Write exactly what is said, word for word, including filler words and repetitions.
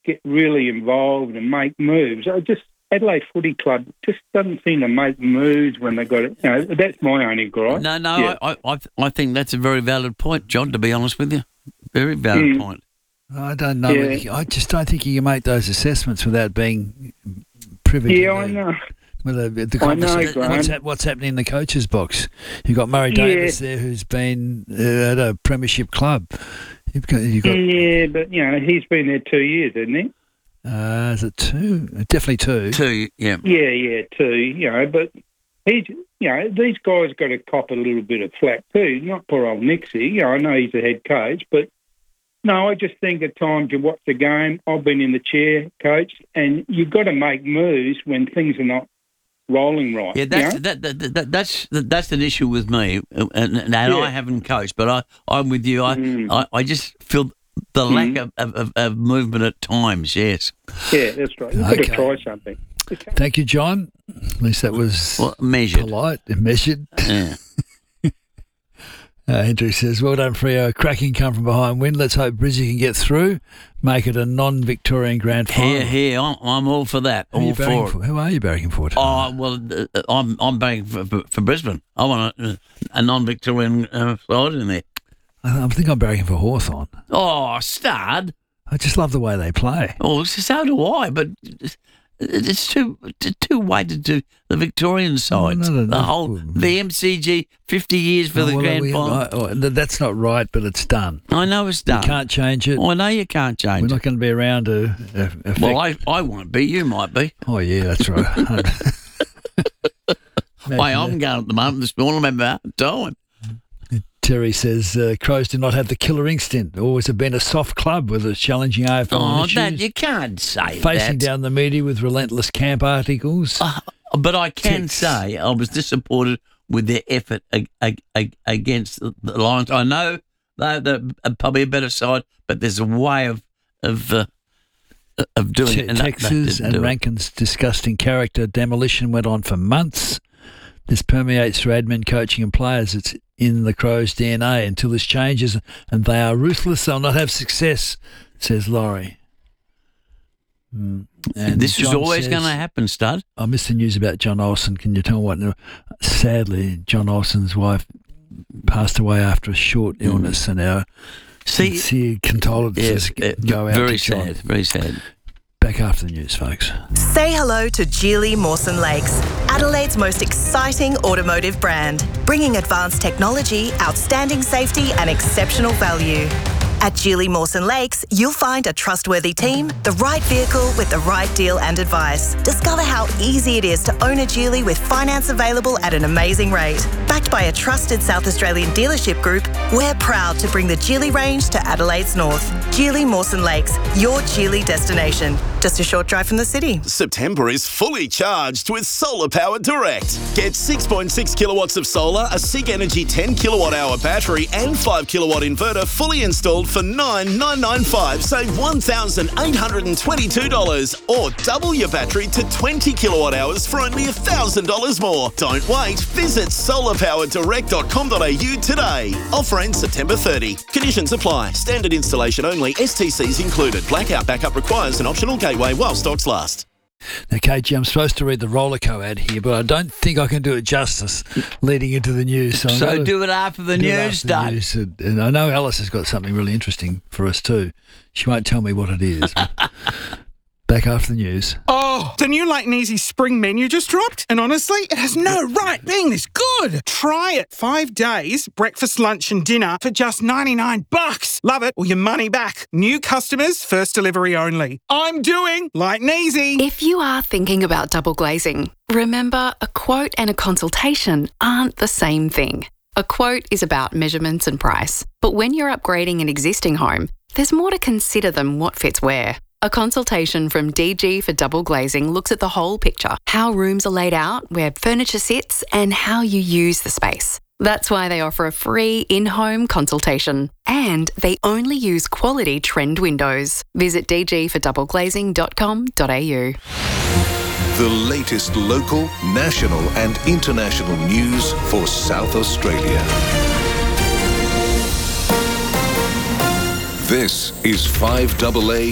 get really involved and make moves. I just Adelaide Footy Club just doesn't seem to make moves when they got it. You know, that's my only gripe. No, no, yeah. I, I, I think that's a very valid point, John. To be honest with you, very valid mm. point. I don't know. Yeah. I just don't think you can make those assessments without being privy. Yeah, to I the, know. Well, the, the I know, what's, ha- what's happening in the coach's box? You've got Murray yeah. Davis there, who's been uh, at a premiership club. You've got, you've got, yeah, but you know he's been there two years, hasn't he? Uh, is it two? Definitely two. Two, yeah. Yeah, yeah, two. You know, but he's you know these guys got to cop a little bit of flack too. Not poor old Nixie. You know, I know he's the head coach, but no, I just think at times you watch the game. I've been in the chair, coach, and you've got to make moves when things are not rolling right. Yeah, that's you know? that, that, that that's that's an issue with me, and, and yeah. I haven't coached, but I I'm with you. I mm. I, I just feel the mm. lack of, of, of movement at times. Yes. Yeah, that's right. You've okay. got to try something. Okay. Thank you, John. At least that was well, measured, polite, and measured. Yeah. Uh, Andrew says, well done, Freo. Cracking come from behind win. Let's hope Brizzy can get through, make it a non-Victorian grand final. Here, here, I'm, I'm all for that. Who are, all you barracking for for? Who are you barracking for tonight? Oh, well, uh, I'm I'm barracking for, for, for Brisbane. I want a, a non-Victorian uh, side in there. I, I think I'm barracking for Hawthorn. Oh, stud. I just love the way they play. Oh, so do I, but it's too too weighted to the Victorian side. No, no, no, the no. whole the M C G fifty years for Oh, the well, grand we- final. I- oh, that's not right, but it's done. I know it's done. You can't change it. I know you can't We're change not it. going to be around to uh, affect. Well, I, I won't be. You might be. Oh, yeah, that's right. Hey, I'm going at the moment. This morning, I'm about time. Terry says, uh, Crows do not have the killer instinct. Always have been a soft club with a challenging A F L Oh, issues. that you can't say Facing that. down the media with relentless camp articles. Uh, but I can Ticks. say I was disappointed with their effort ag- ag- ag- against the the Lions. I know they're, they're probably a better side, but there's a way of of uh, of doing Te- it. And that- Texas that and didn't do it. Rankin's disgusting character demolition went on for months. This permeates through admin, coaching and players. It's in the Crows' D N A. Until this changes and they are ruthless, they'll not have success, says Laurie. Mm. And This is John always says- going to happen, Stud. I missed the news about John Olsen. Can you tell what? Sadly, John Olsen's wife passed away after a short illness, and our See, sincere condolences yeah, uh, go out very to John. sad, very sad. Back after the news, folks. Say hello to Geely Mawson Lakes, Adelaide's most exciting automotive brand, bringing advanced technology, outstanding safety and exceptional value. At Geely Mawson Lakes, you'll find a trustworthy team, the right vehicle with the right deal and advice. Discover how easy it is to own a Geely with finance available at an amazing rate. Backed by a trusted South Australian dealership group, we're proud to bring the Geely range to Adelaide's north. Geely Mawson Lakes, your Geely destination. Just a short drive from the city. September is fully charged with Solar Power Direct. Get six point six kilowatts of solar, a SIG Energy ten kilowatt hour battery and five kilowatt inverter fully installed for nine thousand nine hundred ninety-five dollars. Save one thousand eight hundred twenty-two dollars or double your battery to twenty kilowatt hours for only one thousand dollars more. Don't wait. Visit solar power direct dot com dot a u today. Offer ends September thirtieth. Conditions apply. Standard installation only. S T Cs included. Blackout backup requires an optional gateway while stocks last. Now, K G, I'm supposed to read the Rollerco ad here, but I don't think I can do it justice leading into the news. So, I'm So gonna do it after the do it news, after the Doug. news. And, and I know Alice has got something really interesting for us too. She won't tell me what it is. but back after the news. Oh, the new Light and Easy spring menu just dropped, and honestly, it has no right being this good. Try it. Five days, breakfast, lunch and dinner for just ninety-nine bucks. Love it or your money back. New customers, first delivery only. I'm doing Light and Easy. If you are thinking about double glazing, remember a quote and a consultation aren't the same thing. A quote is about measurements and price, but when you're upgrading an existing home, there's more to consider than what fits where. A consultation from D G for Double Glazing looks at the whole picture, how rooms are laid out, where furniture sits, and how you use the space. That's why they offer a free in-home consultation. And they only use quality trend windows. Visit d g for double glazing dot com dot a u. The latest local, national and international news for South Australia. This is five A A